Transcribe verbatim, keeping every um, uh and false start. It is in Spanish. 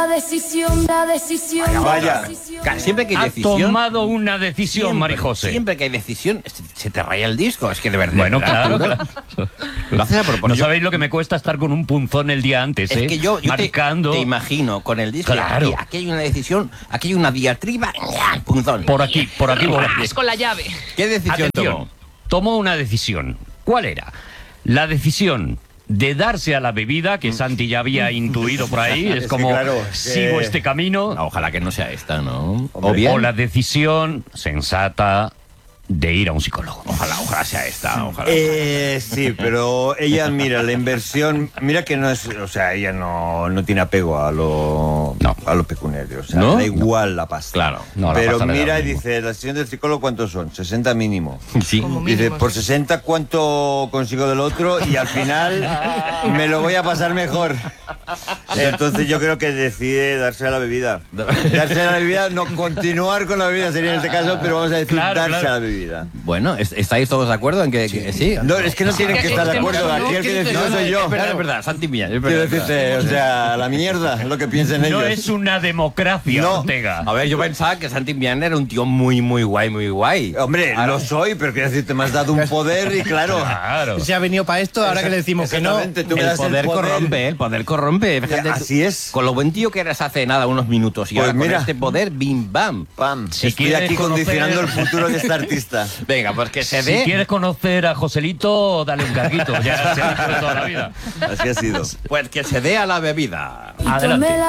decisión, la decisión. Vaya, Ca- siempre que hay Ha decisión... tomado una decisión, siempre, Marijose. Siempre que hay decisión, se, se te raya el disco. Es que de verdad... Bueno, ¿no? claro, claro. Lo haces a No propósito. sabéis lo que me cuesta estar con un punzón el día antes, ¿eh? Es que yo, yo te, marcando te imagino con el disco. Claro. Aquí, aquí hay una decisión, aquí hay una diatriba, punzón. por aquí, por aquí voy. ¡Ras! Con la llave. ¿Qué decisión Atención, tomó? tomó una decisión. ¿Cuál era? La decisión de darse a la bebida, que Santi ya había intuido por ahí, es, Es que como, claro, sigo que- este camino, No, ojalá que no sea esta, ¿no? Hombre, O bien, o la decisión sensata de ir a un psicólogo. ojalá, ojalá sea esta, ojalá. Eh, sí, pero ella, mira, la inversión, mira que no es, o sea, ella no, no tiene apego a lo, No. a lo pecuniario, o sea, ¿No? da igual la pasta. Claro. No, la pero pasta le da mira lo y mismo. dice, la sesión del psicólogo, ¿cuántos son? sesenta mínimo. Sí. Como Dice, mínimo, por sí. sesenta, ¿cuánto consigo del otro? Y al final me lo voy a pasar mejor. Entonces yo creo que decide darse a la bebida. Darse a la bebida, no continuar con la bebida sería en este caso, pero vamos a decir Claro, darse claro. a la bebida. Bueno, ¿est- ¿estáis todos de acuerdo en que sí? Que sí? No, es que no tienen que estar de acuerdo. Aquí el que decide soy yo. Es verdad, es verdad, Santi Millán, es Quiero verdad. es verdad. decirte, o sea, la mierda, lo que piensen ellos. No es una democracia, No. Ortega. A ver, yo pensaba que Santi Millán era un tío muy, muy guay, muy guay. Hombre, Ahora- lo soy, pero quiero decirte, me has dado un poder y claro. Claro. Se ha venido para esto, ahora que le decimos que no. Exactamente, tú me El das poder, corrompe, el poder corrompe. Fíjate tú, Así es. Con lo buen tío que eras hace nada, unos minutos. Y Pues ahora con mira. este poder, bim, bam. Pam, Si estoy quieres aquí condicionando conocer- el futuro de este artista. Venga, pues que se Si dé. quieres conocer a Joselito, dale un carguito. Ya se ha dicho de toda la vida. Así ha sido. Pues que se dé a la bebida. Adelante. Tomé la